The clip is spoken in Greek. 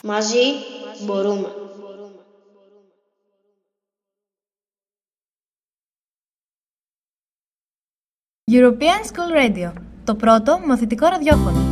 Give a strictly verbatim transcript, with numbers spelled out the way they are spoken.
Μαζί μπορούμε. European School Radio, το πρώτο μαθητικό ραδιόφωνο.